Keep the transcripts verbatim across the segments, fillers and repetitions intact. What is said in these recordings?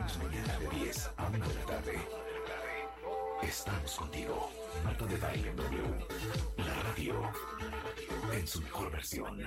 Sábados mañana de diez a una de la tarde. Estamos contigo. Marta de Baile en W. La radio en su mejor versión.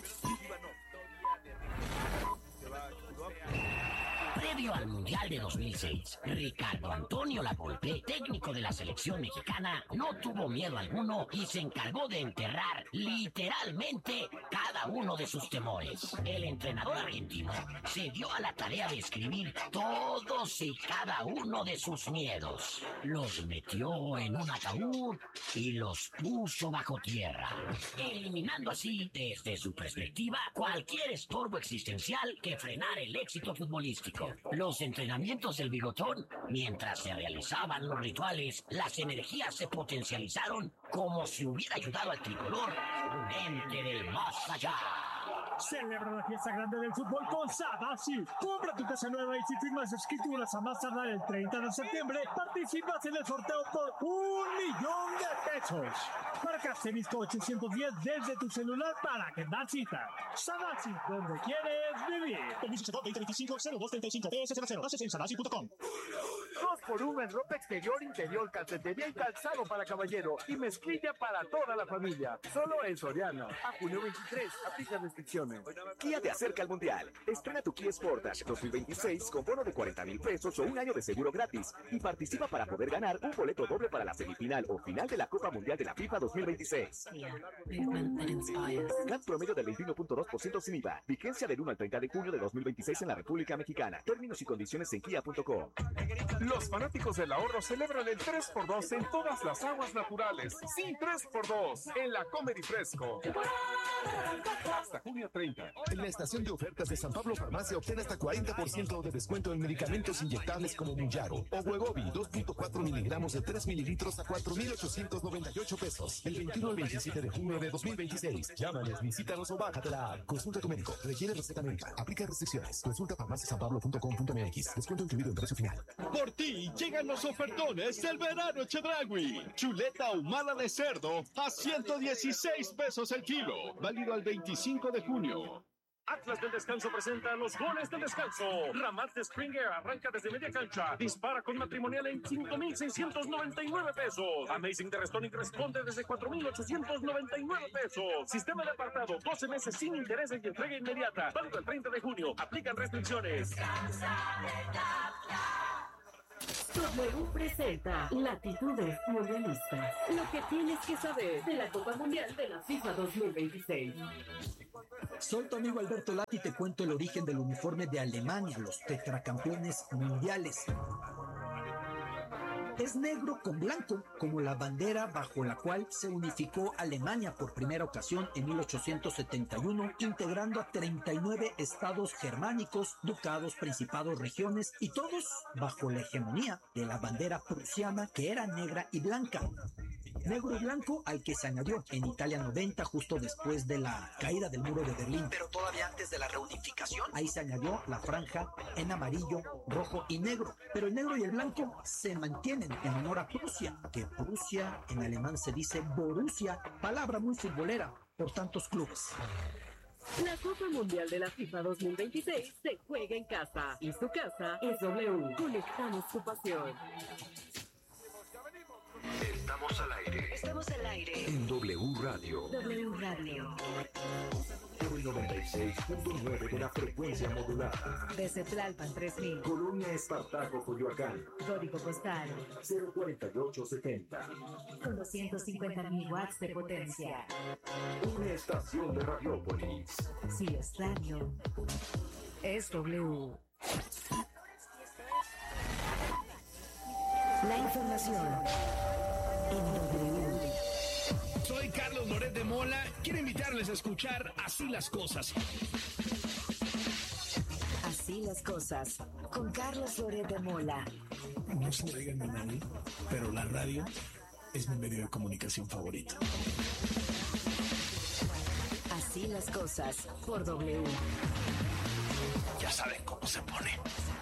Previo al Mundial de dos mil seis, Ricardo Antonio Lavolpe, técnico de la selección mexicana, no tuvo miedo alguno y se encargó de enterrar literalmente cada uno de sus temores. El entrenador argentino se dio a la tarea de escribir todos y cada uno de sus miedos. Los metió en un ataúd y los puso bajo tierra, eliminando así, desde su perspectiva, cualquier estorbo existencial que frenara el éxito futbolístico. Los entrenamientos del Bigotón, mientras se realizaban los rituales, las energías se potencializaron como si hubiera ayudado al tricolor un ente del más allá. Celebra la fiesta grande del fútbol con Sadasi. Compra tu casa nueva y si firmas escrituras a más tardar el treinta de septiembre, participas en el sorteo por un millón de pesos. Marca asterisco ochocientos diez desde tu celular para que das cita. Sadasi, donde quieres vivir. Permiso veinte veinticinco cero dos treinta y cinco P S cero cero. Bases en sadasi punto com. Dos por uno en ropa exterior, interior, calcetería y calzado para caballero y mezclilla para toda la familia. Solo en Soriana. A junio veintitrés. Aplica restricciones. Kia te acerca al Mundial. Estrena tu Kia Sportage dos mil veintiséis con bono de cuarenta mil pesos o un año de seguro gratis y participa para poder ganar un boleto doble para la semifinal o final de la Copa Mundial de la FIFA dos mil veintiséis. C A T promedio del veintiuno punto dos por ciento sin I V A. Vigencia del uno al treinta de junio de dos mil veintiséis en la República Mexicana. Términos y condiciones en kia punto com. Los fanáticos del ahorro celebran el tres por dos en todas las aguas naturales. Sí, tres por dos en la Comedy Fresco. Hasta junio treinta. En la estación de ofertas de San Pablo Farmacia obtén hasta cuarenta por ciento de descuento en medicamentos inyectables como Mounjaro o Wegovy dos punto cuatro miligramos de tres mililitros a cuatro mil ochocientos noventa y ocho pesos. El veintiuno al veintisiete de junio de dos mil veintiséis. Llámales, visítanos o bájate la app. Consulta a tu médico. Requiere receta médica. Aplica restricciones. Consulta farmacia san pablo punto com punto m x. Descuento incluido en precio final. Por ti llegan los ofertones del verano Chedraui. Chuleta ahumada de cerdo a ciento dieciséis pesos el kilo. Válido al veinticinco de junio. Atlas del Descanso presenta los goles del descanso. Ramat de Springer arranca desde media cancha. Dispara con matrimonial en cinco mil seiscientos noventa y nueve pesos. Amazing de Restonic responde desde cuatro mil ochocientos noventa y nueve pesos. Sistema de apartado, doce meses sin intereses y entrega inmediata. Válido el treinta de junio. Aplican restricciones. W presenta Latitudes Mundialistas. Lo que tienes que saber de la Copa Mundial de la FIFA dos mil veintiséis. Soy tu amigo Alberto Lati y te cuento el origen del uniforme de Alemania, los tetracampeones mundiales. Es negro con blanco, como la bandera bajo la cual se unificó Alemania por primera ocasión en mil ochocientos setenta y uno, integrando a treinta y nueve estados germánicos, ducados, principados, regiones, y todos bajo la hegemonía de la bandera prusiana, que era negra y blanca. Negro y blanco al que se añadió en Italia noventa, justo después de la caída del muro de Berlín, pero todavía antes de la reunificación. Ahí se añadió la franja en amarillo, rojo y negro, pero el negro y el blanco se mantienen en honor a Prusia, que Prusia en alemán se dice Borussia, palabra muy futbolera por tantos clubes. La Copa Mundial de la FIFA dos mil veintiséis se juega en casa y su casa es W. Conectamos tu pasión. Estamos al aire. Estamos al aire. En W Radio. W Radio. Por el noventa y seis punto nueve de la frecuencia modulada. Desde Tlalpan tres mil. Colonia Espartaco, Coyoacán. Código postal cero cuarenta y ocho setenta. Con doscientos cincuenta mil watts de potencia. Una estación de Radiópolis. Si es radio, es W. La información en W. Soy Carlos Loret de Mola. Quiero invitarles a escuchar Así las Cosas. Así las Cosas, con Carlos Loret de Mola. No se lo digan a nadie, pero la radio es mi medio de comunicación favorito. Así las Cosas, por W. Ya saben cómo se pone.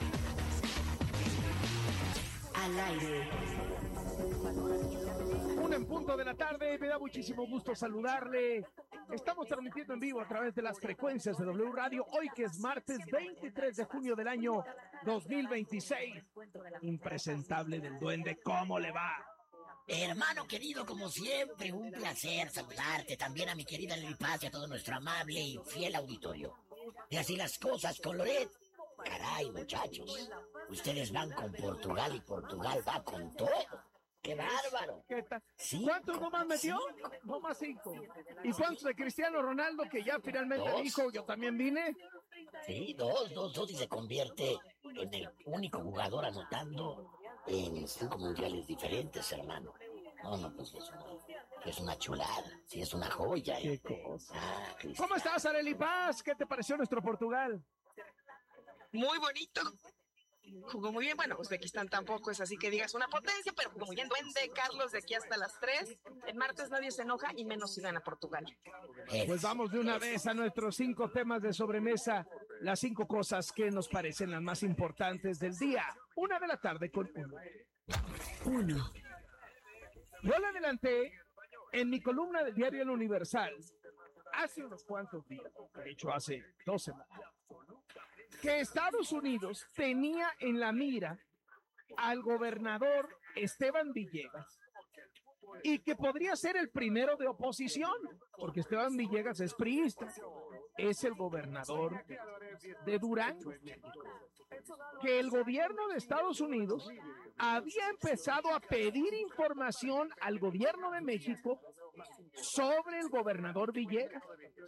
Al aire. Una en punto de la tarde, me da muchísimo gusto saludarle. Estamos transmitiendo en vivo a través de las frecuencias de W Radio, hoy que es martes veintitrés de junio del año dos mil veintiséis. Impresentable del duende, ¿cómo le va? Hermano querido, como siempre, un placer saludarte, también a mi querida Lili Paz y a todo nuestro amable y fiel auditorio. Y así las cosas con Loret. Caray, muchachos, ustedes van con Portugal y Portugal va con todo. ¡Qué bárbaro! ¿Qué tal? ¿Cuántos nomás metió? Nomás cinco. ¿Y cuántos de Cristiano Ronaldo, que ya finalmente ¿Dos? dijo, yo también vine? Sí, dos, dos, dos, y se convierte en el único jugador anotando en cinco mundiales diferentes, hermano. No, no, pues es una, es una chulada, sí, es una joya. ¿eh? Qué cosa. Ah, ¿Cómo estás, Arely Paz? ¿Qué te pareció nuestro Portugal? Muy bonito. Jugó muy bien. Bueno, Uzbekistán tampoco es así que digas una potencia, pero jugó muy bien. Duende, Carlos, de aquí hasta las tres. El martes nadie se enoja y menos si gana Portugal. Pues vamos de una vez a nuestros cinco temas de sobremesa. Las cinco cosas que nos parecen las más importantes del día. Una de la tarde con uno. Uno. Yo le adelanté en mi columna del diario El Universal hace unos cuantos días, de hecho hace dos semanas, que Estados Unidos tenía en la mira al gobernador Esteban Villegas y que podría ser el primero de oposición, porque Esteban Villegas es priista, es el gobernador de Durango, que el gobierno de Estados Unidos había empezado a pedir información al gobierno de México sobre el gobernador Villegas,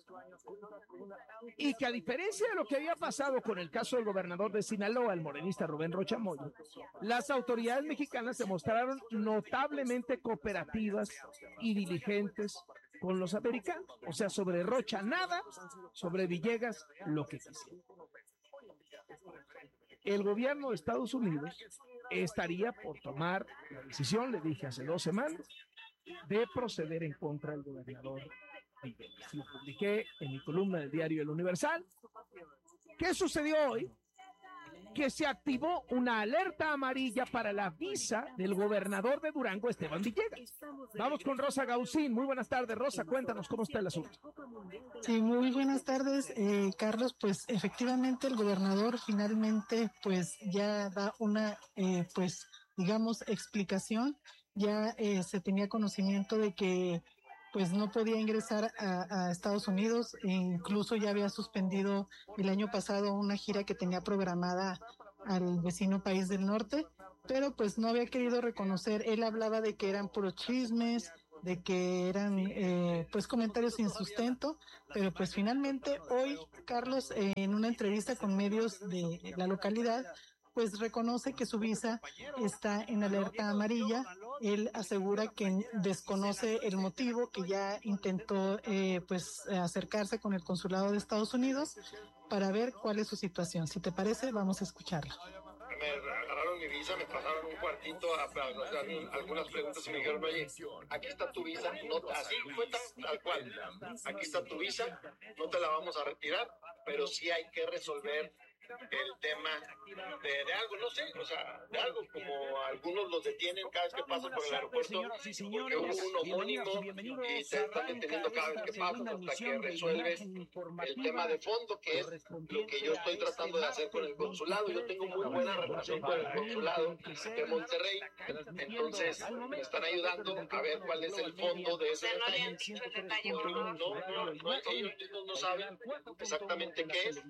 y que a diferencia de lo que había pasado con el caso del gobernador de Sinaloa, el morenista Rubén Rocha Moya, las autoridades mexicanas se mostraron notablemente cooperativas y diligentes con los americanos. O sea, sobre Rocha nada, sobre Villegas lo que quisiera. El gobierno de Estados Unidos estaría por tomar la decisión, le dije hace dos semanas, de proceder en contra del gobernador Villegas. Lo publiqué en mi columna del diario El Universal. ¿Qué sucedió hoy? Que se activó una alerta amarilla para la visa del gobernador de Durango, Esteban Villegas. Vamos con Rosa Gaucín. Muy buenas tardes, Rosa. Cuéntanos cómo está el asunto. Sí, muy buenas tardes, eh, Carlos. Pues efectivamente el gobernador finalmente pues ya da una, eh, pues digamos, explicación. Ya eh, se tenía conocimiento de que pues no podía ingresar a, a Estados Unidos, e incluso ya había suspendido el año pasado una gira que tenía programada al vecino país del norte, pero pues no había querido reconocer. Él hablaba de que eran puros chismes, de que eran eh, pues comentarios sin sustento, pero pues finalmente hoy Carlos, eh, en una entrevista con medios de la localidad, pues reconoce que su visa está en alerta amarilla. Él asegura que desconoce el motivo, que ya intentó eh, pues acercarse con el consulado de Estados Unidos para ver cuál es su situación. Si te parece, vamos a escucharla. Me agarraron mi visa, me pasaron un cuartito a, a, a algunas preguntas y me dijeron, oye, aquí está tu visa, no, así fue tal, tal cual, aquí está tu visa, no te la vamos a retirar, pero sí hay que resolver el tema de, de algo, no sé, o sea, de algo, como algunos los detienen cada vez que pasan por el aeropuerto, porque hubo un homónimo y te están deteniendo cada vez que pasas hasta que resuelves el tema de fondo, que es lo que yo estoy tratando de hacer con el consulado. Yo tengo muy buena relación con el consulado de Monterrey, entonces me están ayudando a ver cuál es el fondo de ese detalle. No, no, no, no, ellos no saben exactamente qué es.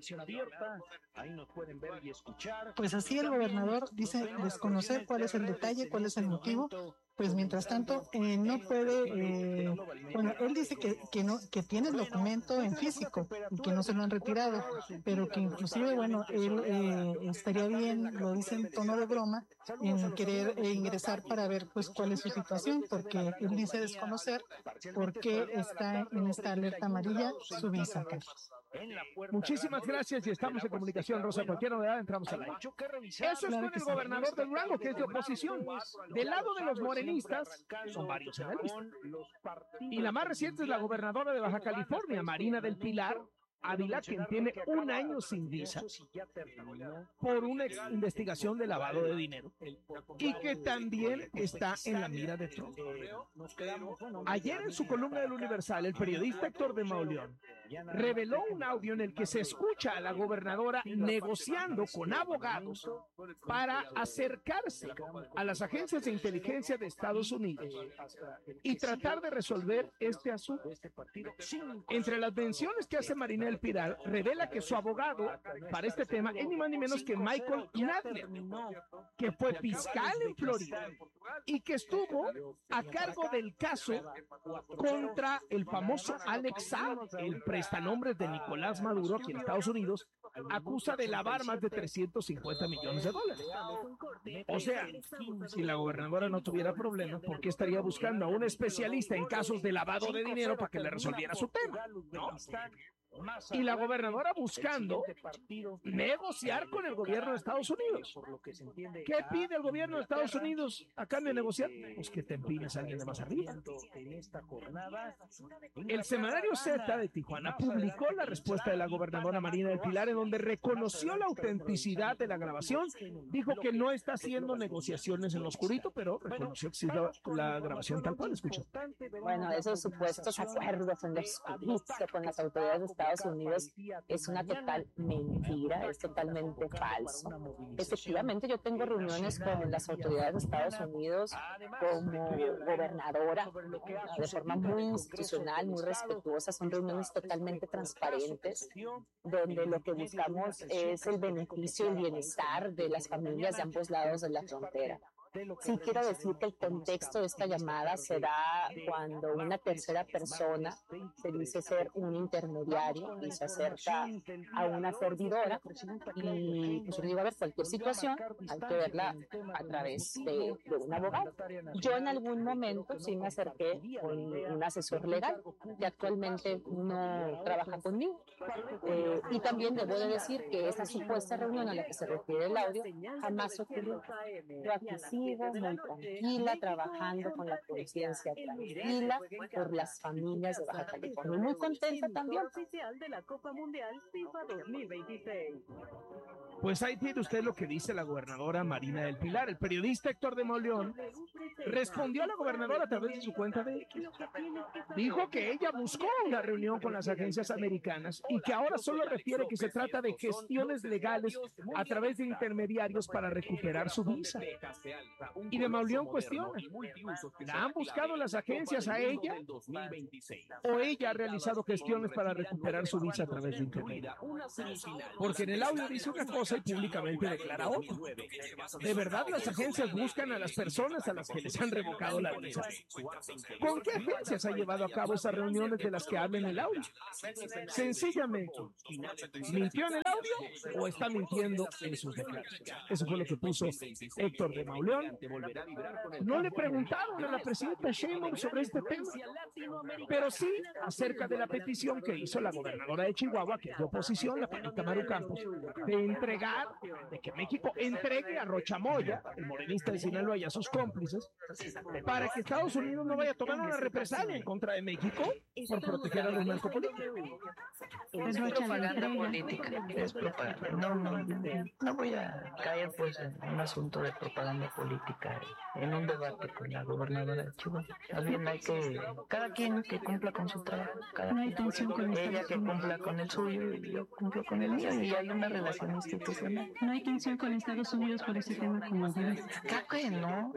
Pues así el gobernador dice desconocer cuál es el detalle, cuál es el motivo. Pues mientras tanto eh, no puede, eh, bueno, él dice que, que no, que tiene el documento en físico y que no se lo han retirado, pero que inclusive, bueno, él eh, estaría bien, lo dice en tono de broma, en querer eh, ingresar para ver pues cuál es su situación, porque él dice desconocer por qué está en esta alerta amarilla su visa, Carlos. Muchísimas gracias y estamos en comunicación, Rosa. Cualquier novedad entramos al aire. Eso es con el gobernador de Durango, que es de oposición. Del lado de los morenistas, son varios en la lista. Y la más reciente es la gobernadora de Baja California, Marina del Pilar, Ávila, quien tiene un año sin visa por una investigación de lavado de dinero y que también está en la mira de Trump. Ayer en su columna del Universal, el periodista Héctor de Mauleón reveló un audio en el que se escucha a la gobernadora negociando con abogados para acercarse a las agencias de inteligencia de Estados Unidos y tratar de resolver este asunto. Entre las menciones que hace Marina del Pilar, revela que su abogado para este tema es ni más ni menos que Michael Nadler, que fue fiscal en Florida y que estuvo a cargo del caso contra el famoso Alex Saab, el prestanombres de Nicolás Maduro, que en Estados Unidos acusa de lavar más de trescientos cincuenta millones de dólares. O sea, si la gobernadora no tuviera problemas, ¿por qué estaría buscando a un especialista en casos de lavado de dinero para que le resolviera su tema? ¿No? Y la gobernadora buscando negociar con el gobierno de Estados Unidos. ¿Qué pide el gobierno de Estados Unidos a cambio de negociar? Pues que te empines a alguien de más arriba. El semanario Z de Tijuana publicó la respuesta de la gobernadora Marina del Pilar, en donde reconoció la autenticidad de la grabación, dijo que no está haciendo negociaciones en lo oscurito, pero reconoció que sí la, la grabación tal cual. Escucha. Bueno, esos supuestos acuerdos en lo oscurito con las autoridades de Estados Unidos es una total mentira, es totalmente falso. Efectivamente, yo tengo reuniones con las autoridades de Estados Unidos como gobernadora de forma muy institucional, muy respetuosa. Son reuniones totalmente transparentes, donde lo que buscamos es el beneficio y el bienestar de las familias de ambos lados de la frontera. Sí quiero decir que el contexto de esta llamada se da cuando una tercera persona se dice ser un intermediario y se acerca a una servidora y pues yo digo, a ver, cualquier situación hay que verla a través de, de un abogado. Yo en algún momento sí me acerqué con un asesor legal que actualmente no trabaja conmigo. Eh, y también debo de decir que esa supuesta reunión a la que se refiere el audio jamás ocurrió. Yo aquí sí muy tranquila, trabajando con la conciencia tranquila por las familias de Baja California. Muy contenta también. Oficial de la Copa Mundial FIFA dos mil veintiséis. Pues ahí tiene usted lo que dice la gobernadora Marina del Pilar. El periodista Héctor de Mauleón respondió a la gobernadora a través de su cuenta de X. Dijo que ella buscó una reunión con las agencias americanas y que ahora solo refiere que se trata de gestiones legales a través de intermediarios para recuperar su visa. Y de Mauleón cuestiona, ¿la han buscado las agencias a ella? ¿O ella ha realizado gestiones para recuperar su visa a través de internet? Porque en el audio dice una cosa y públicamente declara otra. ¿De verdad las agencias buscan a las personas a las que les han revocado la visa? ¿Con qué agencias ha llevado a cabo esas reuniones de las que habla en el audio? Sencillamente, ¿mintió en el audio o está mintiendo en sus declaraciones? Eso fue lo que puso Héctor de Mauleón. No le preguntaron a la presidenta Sheinbaum sobre este tema, pero sí acerca de la petición que hizo la gobernadora de Chihuahua, que es de oposición, la Panita Maru Campos, de entregar, de que México entregue a Rochamoya, el morenista de Sinaloa, y a sus cómplices, para que Estados Unidos no vaya a tomar una represalia en contra de México por proteger a los narcopolíticos. Es propaganda política, es propaganda. No, no, no voy a caer pues en un asunto de propaganda política, en un debate con la gobernadora de Chihuahua. Más bien hay que, cada quien que cumpla con su trabajo, cada no hay tensión con ella que cumpla con el suyo y yo cumplo con el mío, y hay una relación institucional. No hay tensión con Estados Unidos por ese tema como debe. Creo que no.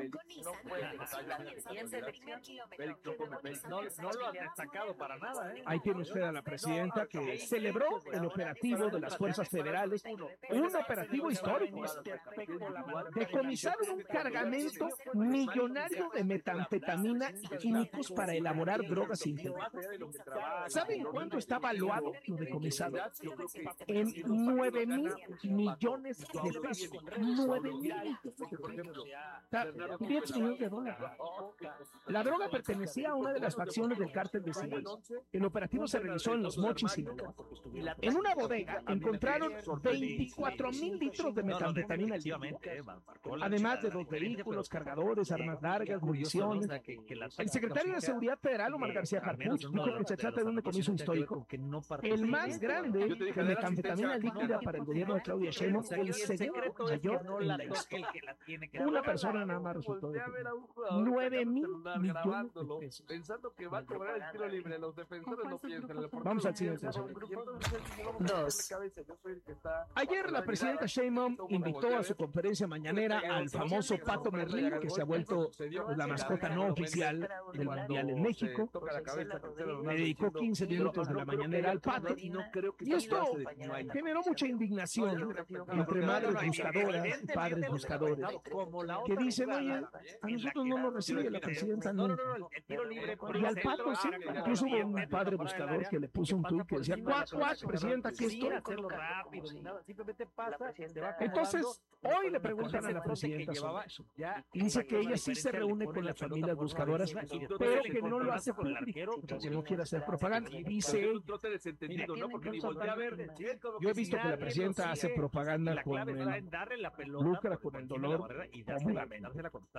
No, no lo han destacado para nada, ¿eh? Ahí tiene usted a la presidenta que celebró el operativo de las fuerzas federales, un operativo histórico. Decomisaron un cargamento millonario de metanfetamina y químicos para elaborar drogas sintéticas. ¿Saben cuánto está evaluado lo decomisado? En nueve mil millones de pesos. nueve mil. Fíjense, de dólares. La droga pertenecía a una de las facciones del cártel de Sinaloa. El operativo se realizó en Los Mochis, Sinaloa. En una bodega encontraron veinticuatro mil litros de metanfetamina líquida, además de dos vehículos, cargadores, armas largas, municiones. El secretario de Seguridad Federal, Omar García Harfuch, dijo que se trata de un decomiso histórico, el más grande de metanfetamina líquida para el gobierno de Claudia Sheinbaum, el segundo mayor en la historia. Una persona nada más resultó de nueve mil millones de pesos. Pensando que va a cobrar el tiro libre, los defensores no piensan en el portero. Vamos al siguiente. Dos. Ayer la presidenta Sheinbaum invitó a su conferencia mañanera al famoso Pato Merlín, que se ha vuelto la mascota no oficial del Mundial en México. Le dedicó quince minutos de la mañanera al Pato. Y esto generó mucha indignación entre madres buscadoras y padres buscadores, que dicen, oye, a nosotros no nos recibe la presidenta nunca. Y al Pato, sí, incluso hubo un padre buscador que le puso un tuit que decía, cuac, cuac, presidenta, aquí estoy. Entonces, hoy le preguntan a la presidenta sobre eso. Y dice que ella sí se reúne con las familias buscadoras, pero que no lo hace público, que no quiere hacer propaganda. Y dice, yo he visto que la presidenta hace propaganda con el lucra, con el dolor, cómodamente.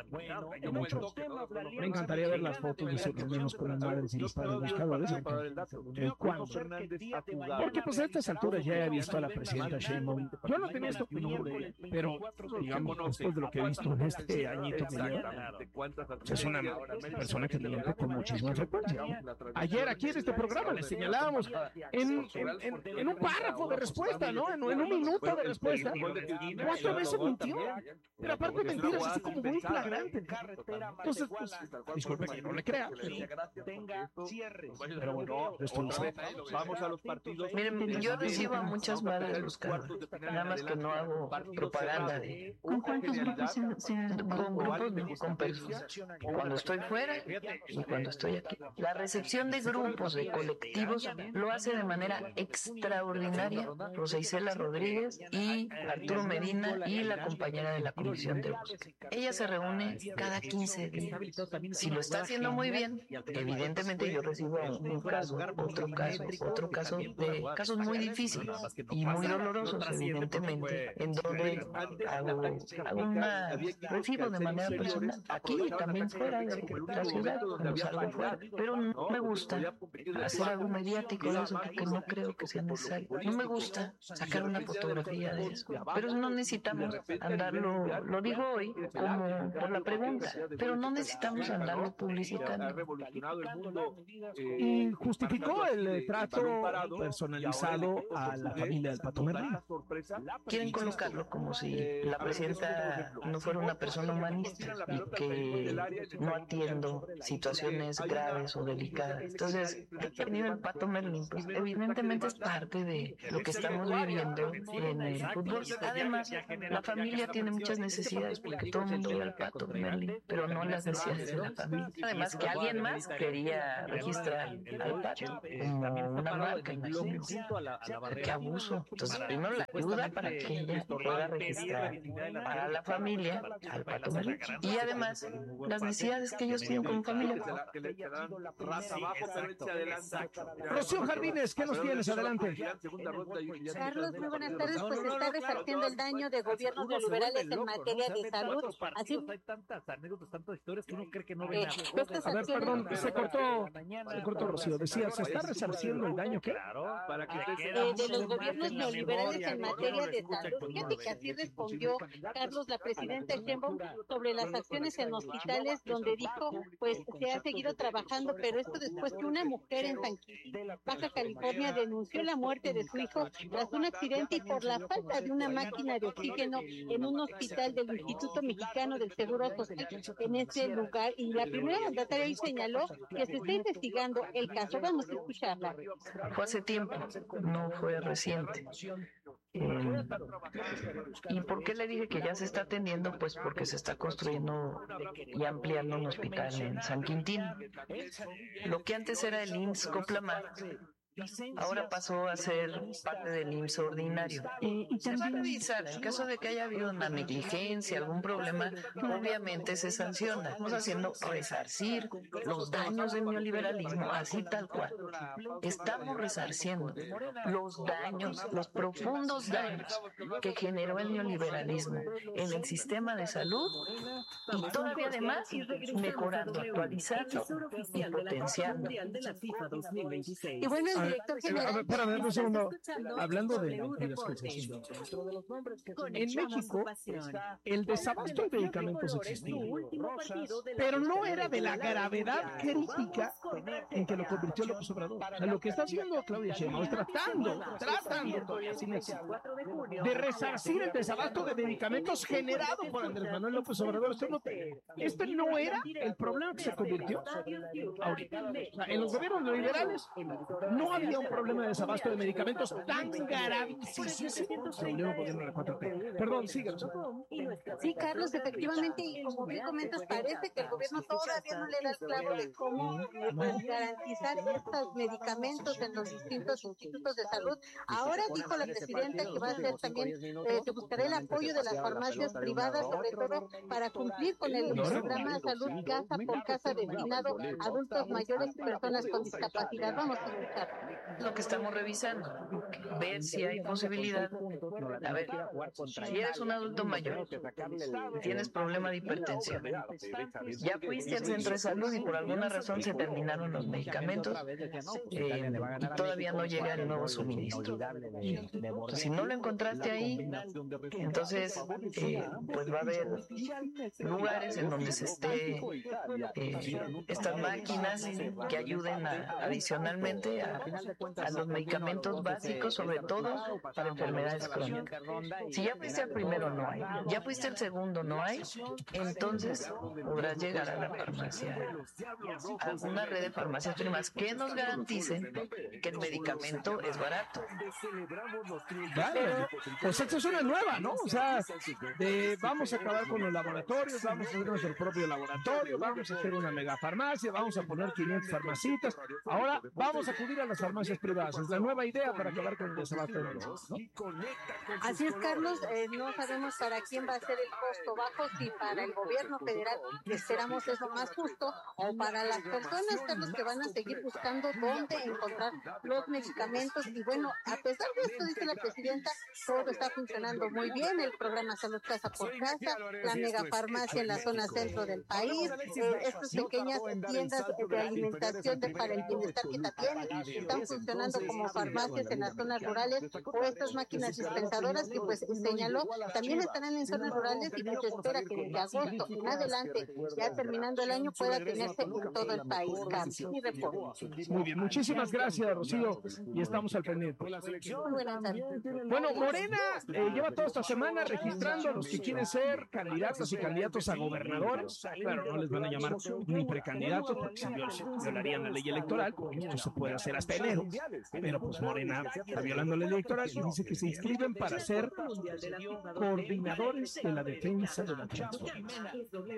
Me encantaría ver las fotos de sus reuniones con las madres y los padres buscadores. Eh, ¿Cuándo? Porque pues a estas alturas ya he visto a la presidenta Sheinbaum. Yo no tenía esta opinión de ella, pero digamos, después de lo que he visto en este añito que lleva, es una persona que miente con muchísima frecuencia. Ayer aquí en este programa le señalábamos en, en, en, en un párrafo de respuesta, ¿no? En, en un minuto de respuesta, cuatro veces mintió. Pero aparte de mentiras, así como muy flagrante. Entonces, pues, disculpe que no le crea. Pero bueno, esto lo sé. Vamos a los partidos. Miren, yo recibo a muchas madres buscando, nada más que no hago propaganda de... ¿Con cuántos grupos se, se... Con grupos, con personas. Cuando estoy fuera y cuando estoy aquí. La recepción de grupos, de colectivos, lo hace de manera extraordinaria Rosa Isela Rodríguez y Arturo Medina y la compañera de la Comisión de Búsqueda. Ella se reúne cada quince días. Si lo está haciendo muy bien, evidentemente yo recibo un caso, otro caso, otro caso, de casos muy difíciles y muy dolorosos, evidentemente, en donde hago, hago una, recibo de manera personal, aquí y también fuera de la ciudad, cuando salgo fuera, pero no me gusta hacer algo mediático de eso porque no creo que sea necesario. No me gusta sacar una fotografía de eso, pero no necesitamos andarlo, lo digo hoy como por la pregunta, pero no necesitamos andarlo publicitando. Y justificó el trato personalizado a la familia del Pato Merlín. Quieren colocarlo como si la presidenta no fuera una persona humanista y que no atiendo situaciones graves o delicadas. Entonces, ha venido el Pato Merlín, pues evidentemente es parte de lo que estamos viviendo en el fútbol. Además, la familia tiene muchas necesidades porque todo el mundo ve al Pato Merlín, pero no las necesidades de la familia. Además, que alguien más quería registrar al Pato como una marca, imagínense. Qué abuso. Entonces, primero la ayuda para que ella pueda registrar para la familia al Pato Merlín. Y además, las necesidades que ellos tienen como familia. Rocío Jardines, ¿qué nos tienes? Adelante. Carlos, muy buenas tardes. Pues se está resarciendo el daño de gobiernos neoliberales en materia de salud. Así hay tantas anécdotas, tantas historias que uno cree que no ven. Eh, estas A ver, acciones perdón, se cortó, se cortó Rocío. Decía, ¿se está resarciendo el daño qué? eh, de los gobiernos neoliberales en materia de salud. Fíjate que así respondió Carlos, la presidenta Sheinbaum, sobre las acciones en hospitales, donde dijo, pues se ha seguido trabajando, pero esto después que una mujer en San Quintín, Baja California, denunció la muerte de su hijo tras un accidente y por la falta de una máquina de oxígeno en un hospital del Instituto Mexicano del Seguro Social en ese lugar. Y la primera mandataria hoy señaló que se está investigando el caso. Vamos a escucharla. Fue hace tiempo, no fue reciente. Eh, ¿Y por qué le dije que ya se está atendiendo? Pues porque se está construyendo y ampliando un hospital en San Quintín. Lo que antes era el I M S S Coplamar, ahora pasó a ser parte del I M S S ordinario. Eh, y se va a revisar, en caso de que haya habido una negligencia, algún problema, obviamente se sanciona. Estamos haciendo resarcir los daños del neoliberalismo, así tal cual. Estamos resarciendo los daños, los profundos daños que generó el neoliberalismo en el sistema de salud y todavía además mejorando, actualizando y potenciando. Y bueno, el director general... A ver, espérame un segundo. Hablando de mentiras que se hacen. En México, el desabasto de medicamentos existía, pero no era de la gravedad crítica en que lo convirtió López Obrador. O sea, lo que está haciendo Claudia Sheinbaum es tratando, tratando todavía sin éxito, de resarcir el desabasto de medicamentos generado por Andrés Manuel López Obrador. Esto no, este no era el problema que se convirtió ahorita. O sea, en los gobiernos neoliberales no había un problema de desabasto de medicamentos tan gravísimo. Perdón, síganos. Sí, Carlos, efectivamente, y como bien comentas, parece que el gobierno todavía no le da el clavo de cómo pues, garantizar estos medicamentos en los distintos institutos de salud. Ahora dijo la presidenta que va a hacer también, eh, que buscará el apoyo de las farmacias privadas, sobre todo para cumplir con el programa de salud casa por casa destinado a adultos mayores y personas con discapacidad. Vamos a buscar. Lo que estamos revisando, ver si hay posibilidad. A ver, si eres un adulto mayor y tienes problema de hipertensión, ya fuiste al centro de salud y por alguna razón se terminaron los medicamentos eh, y todavía no llega el nuevo suministro. Entonces, si no lo encontraste ahí, entonces eh, pues va a haber lugares en donde se esté eh, estas máquinas que ayuden a, adicionalmente a, a los medicamentos básicos, sobre todo para enfermedades crónicas. Si ya fuiste al primero, no hay. Ya fuiste al segundo, no hay. Entonces podrás llegar a la farmacia, a una red de farmacias primas que nos garanticen que el medicamento es barato. Claro, pues esta es una nueva, ¿no? O sea, de, vamos a acabar con los laboratorios, vamos a hacer nuestro propio laboratorio, vamos a hacer una mega farmacia, vamos a poner quinientas farmacitas. Ahora vamos a acudir a las farmacias privadas. Es la nueva idea para acabar con el desabasto de medicinas, ¿no? Así es, Carlos. Eh, no sabemos para quién va a ser el costo bajo, si para el gobierno federal, que esperamos es lo más justo, o para las personas, Carlos, que van a seguir buscando dónde encontrar los medicamentos. Y bueno, a pesar de esto, dice la presidenta, todo está funcionando muy bien. El programa Salud Casa por Casa, la megafarmacia en la zona centro del país, eh, estas pequeñas tiendas de alimentación de, para el bienestar que también están funcionando como farmacias en las zonas rurales, o estas máquinas dispensadoras que pues señaló también estarán en zonas rurales y que se espera que desde agosto en adelante, ya terminando el año, pueda tenerse en todo el país. Carlos, mi reporte. Muy bien, muchísimas gracias, Rocío, y estamos al pendiente. Muy buenas tardes. Bueno, Morena eh, lleva toda esta semana registrando a los que quieren ser candidatos y candidatos a gobernadores. Claro, no les van a llamar ni precandidatos porque se violarían la ley electoral, porque esto se puede hacer hasta enero. Pero pues Morena está violando la ley electoral y dice que se inscriben para ser coordinadores de la defensa de la transformación.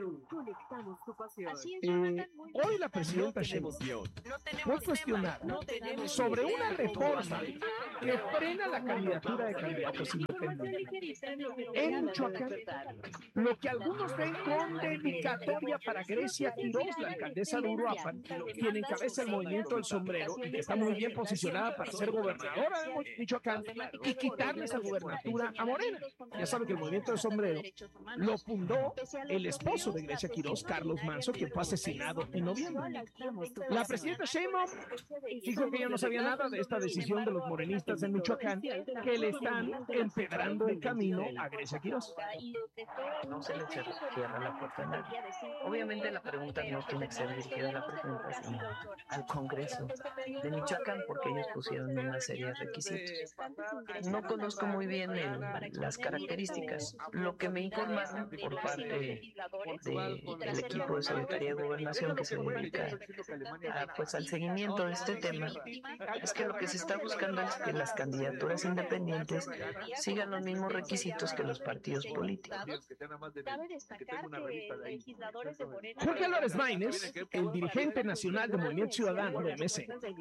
Eh, hoy la presidenta Sheinbaum fue cuestionada sobre una reforma que frena la candidatura de candidatos independientes en Michoacán, lo que algunos ven con dedicatoria para Grecia Quiroz, la alcaldesa de Uruapan, quien encabeza el movimiento del sombrero y que está muy bien posicionada para ser gobernadora de Michoacán y quitarle esa gubernatura a Morena. Ya saben que el movimiento del sombrero lo fundó el esposo de Grecia Quiroz, Carlos Manso, quien fue asesinado en noviembre. La presidenta Sheinbaum dijo que ella no sabía nada de esta decisión de los morenistas de Michoacán, que le están empedrando el camino a Grecia Quiroz. No se le cierra la puerta a nadie. Obviamente la pregunta no tiene que ser dirigida a la presidenta, sino al Congreso de Michoacán, porque ellos pusieron una serie de requisitos. No conozco muy bien el, las características. Lo que me informaron por parte del equipo de Secretaría de Gobernación que se dedica a, pues, al seguimiento de este tema es que lo que se está buscando es que las candidaturas independientes sigan los mismos requisitos que los partidos políticos. Cabe destacar que legisladores de Morena... Jorge Álvarez Maínez, el dirigente nacional del Movimiento Ciudadano de M C,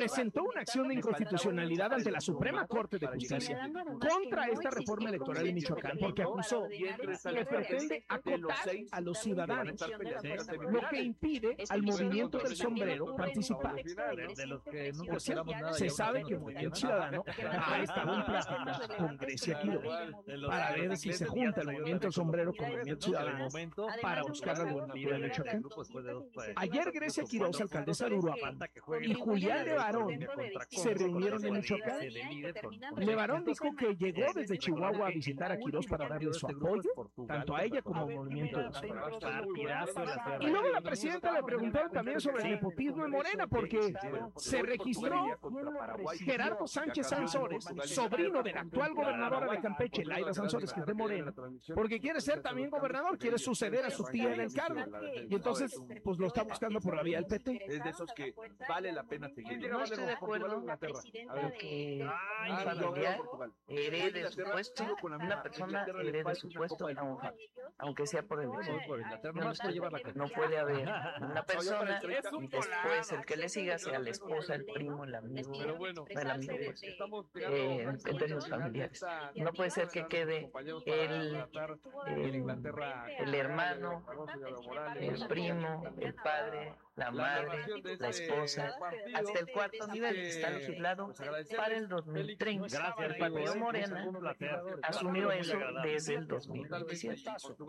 presentó una acción de inconstitucionalidad ante la Suprema Corte de Justicia contra esta reforma electoral en Michoacán, porque acusó que pretende acotar a los ciudadanos, lo que impide al movimiento del sombrero participar. Por cierto, se sabe que el movimiento ciudadano ha estado en pláticas con Grecia Quiroz para ver si se junta el movimiento del sombrero con el movimiento ciudadano para buscar la gobernabilidad de Michoacán. Ayer Grecia Quiroz, alcaldesa de Uruapan, y Julián Levarón se reunieron en Michoacán. Levarón dijo que llegó desde Chihuahua a visitar a Quiroz para darle su apoyo, tanto a ella como al movimiento del sombrero. Y luego la presidenta le preguntaron también sobre el nepotismo en Morena, porque se registró Gerardo Sánchez Sansores, sobrino de la actual gobernadora de Campeche, Laida Sansores, que es de Morena, porque quiere ser también gobernador, quiere suceder a su tía en el cargo, y entonces pues lo está buscando por la vía del P T. Es de esos que vale la pena seguir. No estoy de acuerdo que un familiar herede su puesto, una persona herede su puesto, aunque sea por el no puede haber una persona y después el que le siga sea la esposa, el primo, el amigo, el amigo pues, eh, en términos familiares. No puede ser que quede el, el, el hermano, el primo, el padre, la madre, la esposa, hasta el cuarto nivel que está legislado para el dos mil treinta. El Partido Morena asumió eso desde el dos mil veintisiete.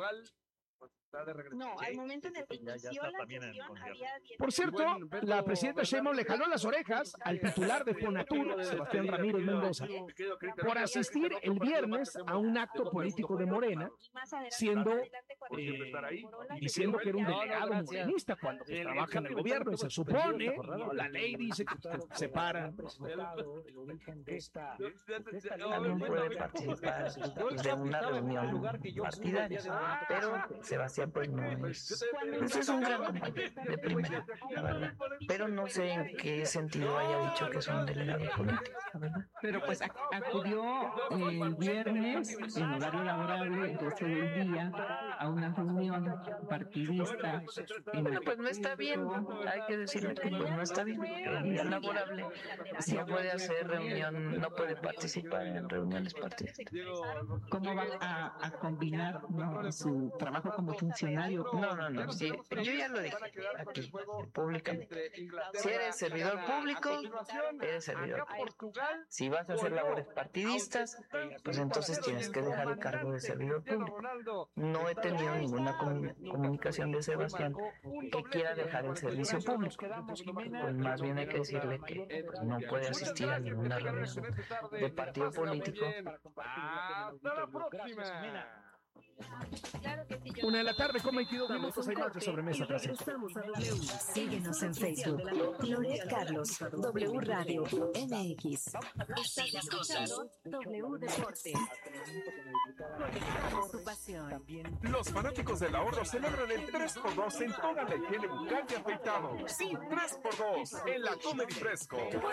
No, al momento en el que inició la sesión había... Por cierto, la presidenta Sheinbaum le jaló las orejas al titular de Fonatur, Sebastián Ramírez Mendoza, por asistir el viernes a un acto político de Morena, siendo, eh, diciendo que era un delegado morenista cuando pues, trabaja en el gobierno, y se supone, la ley dice que se separan. También puede participar de una reunión partidaria, pero Sebastián pues no es, ese es un gran compañero de primera, la verdad, pero no sé en qué sentido haya dicho que es un delegado político, la verdad. Pero pues acudió el viernes en horario laborable, doce del día, a una reunión partidista. Bueno, pues no está bien, hay que decirle que pues no está bien, el día laborable sí puede hacer reunión, no puede participar en reuniones partidistas. ¿Cómo va a, a combinar no, su trabajo como funcionario? No, no, no, sí, yo ya lo dije aquí, públicamente. Si eres servidor público, eres servidor público. Si vas a hacer labores partidistas, pues entonces tienes que dejar el cargo de servidor público. No he tenido ninguna comun comunicación de Sebastián que quiera dejar el servicio público. Pues más bien hay que decirle que pues, no puede asistir a ninguna reunión de partido político. Hasta la próxima. Una de la tarde con veintidós minutos, hay más de sobremesa. Síguenos en Facebook. Loret Carlos, W Radio M X. Estás escuchando W Deportes. Conectamos tu pasión. Los fanáticos del ahorro celebran el tres por dos en toda la higiene bucal y afeitado. Sí, tres por dos en la Comedy Fresco.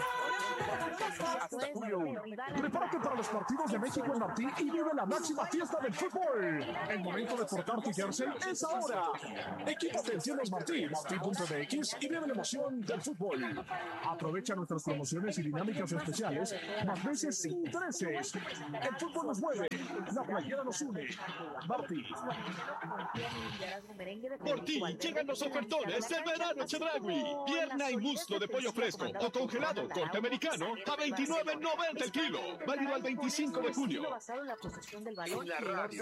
Hasta julio uno. Prepárate para los partidos de México en Martí y vive la máxima fiesta del fútbol. El momento de portar tu jersey es ahora. Equípate en Cielos Martí, Martí punto M X y vive la emoción del fútbol. Aprovecha nuestras promociones y dinámicas especiales, más veces sin intereses. El fútbol nos mueve, la playera nos une. Martí. Por ti llegan los ofertones del verano Chedraui. Pierna y muslo de pollo fresco o congelado corte americano a veintinueve noventa el kilo. Válido al veinticinco de junio. Basado en la posición del balón. En la radio.